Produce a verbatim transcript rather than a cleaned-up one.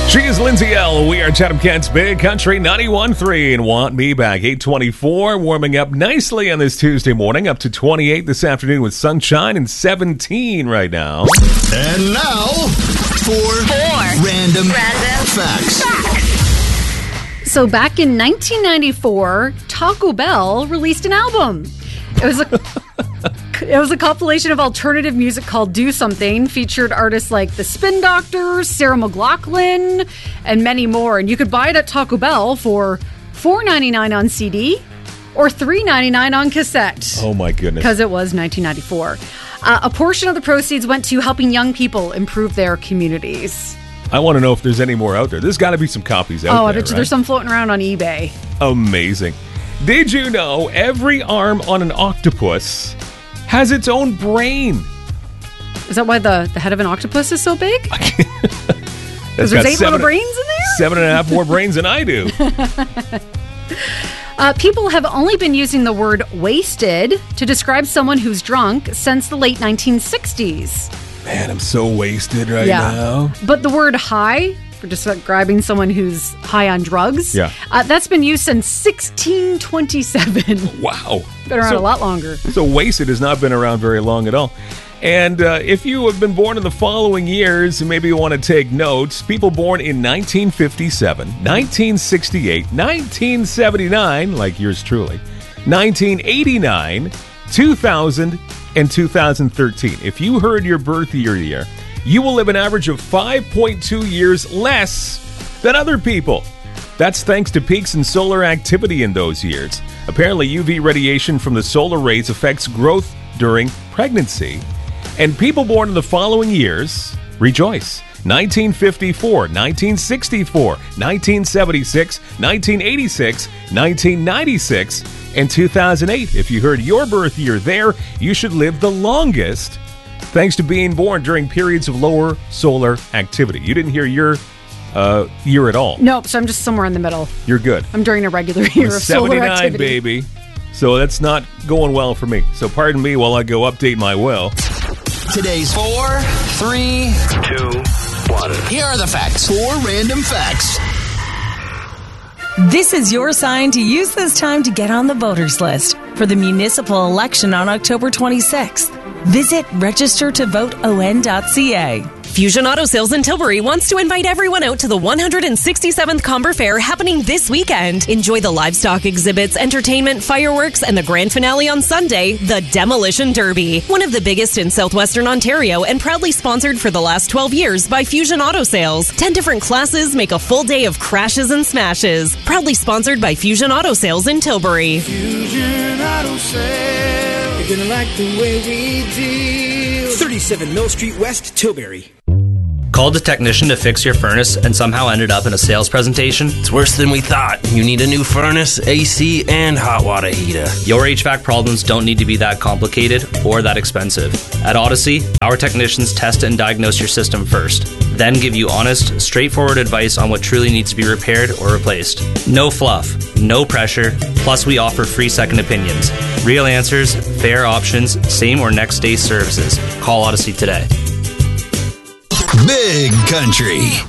She is Lindsay L. We are Chatham Kent's Big Country ninety-one point three and Want Me Back. eight twenty-four, warming up nicely on this Tuesday morning, up to twenty-eight this afternoon with sunshine and seventeen right now. And now, for Four random, random facts. facts. So back in nineteen ninety-four, Taco Bell released an album. It was a it was a compilation of alternative music called Do Something, featured artists like the Spin Doctors, Sarah McLachlan, and many more. And you could buy it at Taco Bell for four ninety-nine on C D or three ninety-nine on cassette. Oh my goodness. Because it was nineteen ninety-four. Uh, a portion of the proceeds went to helping young people improve their communities. I want to know if there's any more out there. There's got to be some copies out oh, there, I bet you right? there's some floating around on eBay. Amazing. Did you know every arm on an octopus has its own brain? Is that why the, the head of an octopus is so big? Because there's got eight seven- little brains in there? Seven and a half more brains than I do. Uh, people have only been using the word wasted to describe someone who's drunk since the late nineteen sixties. Man, I'm so wasted right Yeah. now. But the word high, for describing someone who's high on drugs, Yeah. uh, that's been used since sixteen twenty-seven. Wow. Been around So- a lot longer. So wasted has not been around very long at all. And uh, if you have been born in the following years, maybe you want to take notes. People born in nineteen fifty-seven, nineteen sixty-eight, nineteen seventy-nine, like yours truly, nineteen eighty-nine, two thousand, and two thousand thirteen. If you heard your birth year year, you will live an average of five point two years less than other people. That's thanks to peaks in solar activity in those years. Apparently, U V radiation from the solar rays affects growth during pregnancy. And people born in the following years, rejoice. nineteen fifty-four, nineteen sixty-four, nineteen seventy-six, nineteen eighty-six, nineteen ninety-six, and two thousand eight. If you heard your birth year there, you should live the longest thanks to being born during periods of lower solar activity. You didn't hear your uh, year at all. Nope, so I'm just somewhere in the middle. You're good. I'm during a regular year of solar seventy-nine, activity. baby. So that's not going well for me. So pardon me while I go update my will. Today's Four, three, two, one. Here are the facts. four random facts. This is your sign to use this time to get on the voters list for the municipal election on October twenty-sixth. Visit register to vote o n dot c a. Fusion Auto Sales in Tilbury wants to invite everyone out to the one hundred sixty-seventh Comber Fair happening this weekend. Enjoy the livestock exhibits, entertainment, fireworks, and the grand finale on Sunday, the Demolition Derby. One of the biggest in southwestern Ontario and proudly sponsored for the last twelve years by Fusion Auto Sales. Ten different classes make a full day of crashes and smashes. Proudly sponsored by Fusion Auto Sales in Tilbury. Fusion Auto Sales. You're gonna like the way we deal. thirty-seven Mill Street West, Tilbury. Called a technician to fix your furnace and somehow ended up in a sales presentation? It's worse than we thought. You need a new furnace, A C, and hot water heater. Your H V A C problems don't need to be that complicated or that expensive. At Odyssey, our technicians test and diagnose your system first, then give you honest, straightforward advice on what truly needs to be repaired or replaced. No fluff, no pressure, plus we offer free second opinions. Real answers, fair options, same or next day services. Call Odyssey today. Big Country.